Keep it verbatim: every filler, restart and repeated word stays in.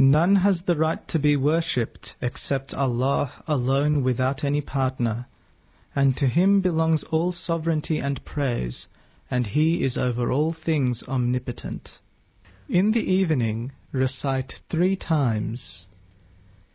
None has the right to be worshipped except Allah alone without any partner, and to Him belongs all sovereignty and praise, and He is over all things omnipotent. In the evening recite three times,